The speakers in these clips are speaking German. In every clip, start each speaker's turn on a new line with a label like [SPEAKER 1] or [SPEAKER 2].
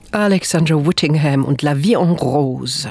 [SPEAKER 1] Alexandra Whittingham und La Vie en Rose.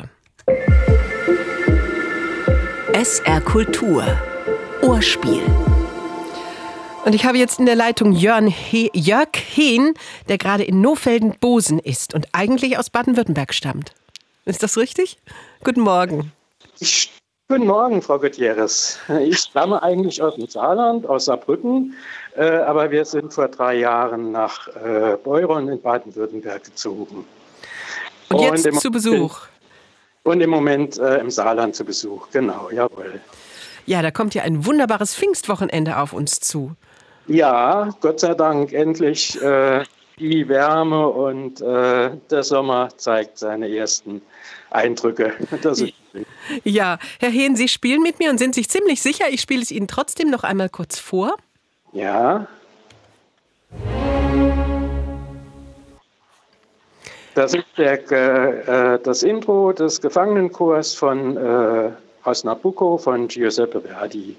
[SPEAKER 2] SR Kultur. Ohrspiel.
[SPEAKER 1] Und ich habe jetzt in der Leitung Jörg Hehn, der gerade in Nohfelden-Bosen ist und eigentlich aus Baden-Württemberg stammt. Ist das richtig? Guten Morgen.
[SPEAKER 3] Guten Morgen, Frau Gutierrez. Ich stamme eigentlich aus dem Saarland, aus Saarbrücken, aber wir sind vor 3 Jahren nach Beuron in Baden-Württemberg gezogen.
[SPEAKER 1] Und jetzt zu Besuch?
[SPEAKER 3] Und im Moment im Saarland zu Besuch, genau, jawohl.
[SPEAKER 1] Ja, da kommt ja ein wunderbares Pfingstwochenende auf uns zu.
[SPEAKER 3] Ja, Gott sei Dank, endlich die Wärme und der Sommer zeigt seine ersten Eindrücke. Das ist
[SPEAKER 1] Ja, Herr Hehn, Sie spielen mit mir und sind sich ziemlich sicher. Ich spiele es Ihnen trotzdem noch einmal kurz vor.
[SPEAKER 3] Ja. Das ist das Intro des Gefangenenchors von aus Nabucco von Giuseppe Verdi.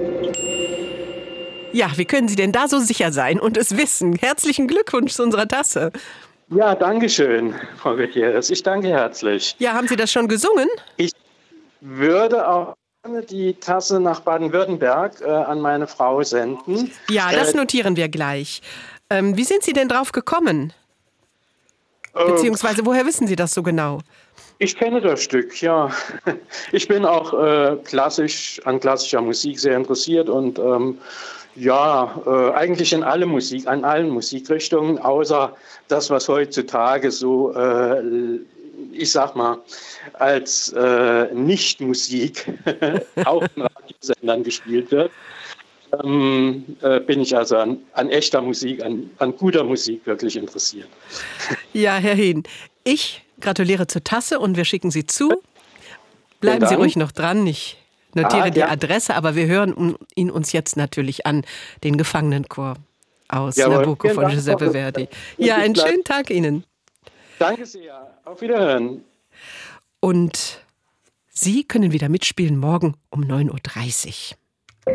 [SPEAKER 1] Ja, wie können Sie denn da so sicher sein und es wissen? Herzlichen Glückwunsch zu unserer Tasse.
[SPEAKER 3] Ja, danke schön, Frau Gutierrez. Ich danke herzlich.
[SPEAKER 1] Ja, haben Sie das schon gesungen?
[SPEAKER 3] Ich würde auch gerne die Tasse nach Baden-Württemberg an meine Frau senden.
[SPEAKER 1] Ja, das notieren wir gleich. Wie sind Sie denn drauf gekommen? Beziehungsweise, woher wissen Sie das so genau?
[SPEAKER 3] Ich kenne das Stück, ja. Ich bin auch an klassischer Musik sehr interessiert und eigentlich an allen Musikrichtungen, außer das, was heutzutage so, ich sag mal, als Nicht-Musik auf den Radiosendern gespielt wird. Bin ich also an echter Musik, an guter Musik wirklich interessiert.
[SPEAKER 1] Ja, Herr Hehn, ich gratuliere zur Tasse und wir schicken sie zu. Bleiben Sie ruhig noch dran, ich notiere die Adresse, aber wir hören ihn uns jetzt natürlich an, den Gefangenenchor aus Nabucco von Giuseppe Verdi. Ja, einen schönen Tag Ihnen.
[SPEAKER 3] Danke sehr, auf Wiederhören.
[SPEAKER 1] Und Sie können wieder mitspielen morgen um 9:30 Uhr.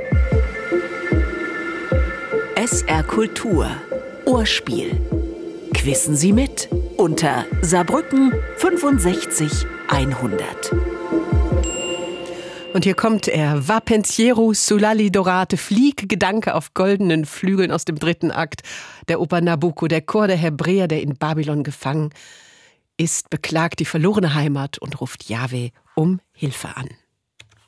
[SPEAKER 2] SR Kultur. Ohrspiel. Quissen Sie mit unter Saarbrücken 65 100.
[SPEAKER 1] Und hier kommt er, Va pensiero sull'ali dorate, Flieg, Gedanke auf goldenen Flügeln aus dem 3. Akt der Oper Nabucco. Der Chor der Hebräer, der in Babylon gefangen ist, beklagt die verlorene Heimat und ruft Jahwe um Hilfe an.